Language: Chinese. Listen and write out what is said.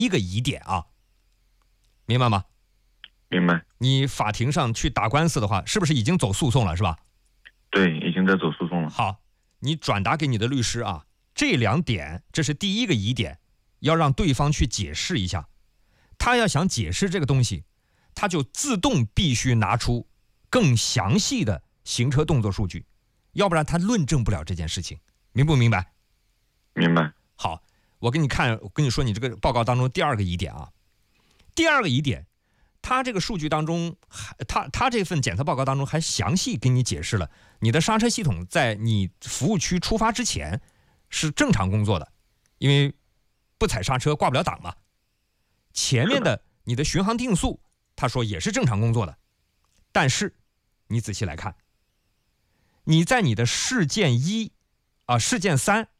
一个疑点啊，明白吗？ 明白。 你法庭上去打官司的话，是不是已经走诉讼了，是吧？ 对，已经在走诉讼了。 好，你转达给你的律师啊，这2点，这是第一个疑点，要让对方去解释一下。他要想解释这个东西，他就自动必须拿出更详细的行车动作数据，要不然他论证不了这件事情，明不明白？ 明白。 好，我跟你说你这个报告当中第2个疑点啊。第2个疑点，他这个数据当中，他这份检测报告当中还详细给你解释了你的刹车系统在你服务区出发之前是正常工作的，因为不踩刹车挂不了档嘛。前面的你的巡航定速，他说也是正常工作的，但是你仔细来看，你在你的事件1、事件3